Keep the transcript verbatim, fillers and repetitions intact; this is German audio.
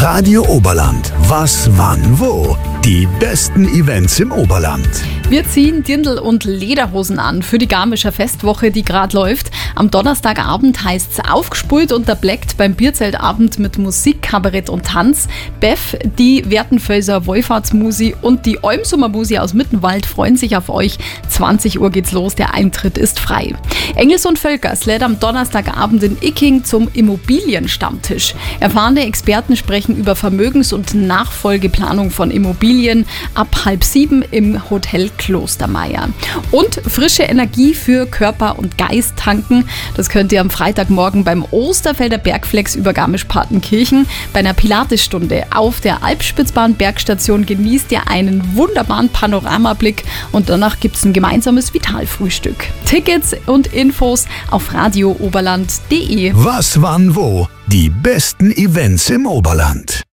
Radio Oberland. Was, wann, wo? Die besten Events im Oberland. Wir ziehen Dirndl und Lederhosen an für die Garmischer Festwoche, die gerade läuft. Am Donnerstagabend heißt's aufgespult und erbleckt beim Bierzeltabend mit Musik, Kabarett und Tanz. Bev, die Wertenfelser Wohlfahrtsmusi und die Olmsumer Musi aus Mittenwald freuen sich auf euch. zwanzig Uhr geht's los, der Eintritt ist frei. Engels und Völkers lädt am Donnerstagabend in Icking zum Immobilienstammtisch. Erfahrene Experten sprechen über Vermögens- und Nachfolgeplanung von Immobilien ab halb sieben im Hotel Klostermeier. Und frische Energie für Körper und Geist tanken. Das könnt ihr am Freitagmorgen beim Osterfelder Bergflex über Garmisch-Partenkirchen. Bei einer Pilatesstunde auf der Alpspitzbahn-Bergstation genießt ihr einen wunderbaren Panoramablick und danach gibt es ein gemeinsames Vitalfrühstück. Tickets und Infos auf radio oberland punkt de. Was, wann, wo? Die besten Events im Oberland.